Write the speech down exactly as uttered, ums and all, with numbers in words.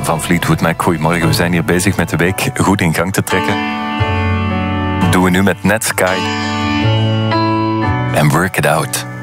van Fleetwood Mac. Goedemorgen, we zijn hier bezig met de week goed in gang te trekken. Dat doen we nu met Netsky en Work It Out.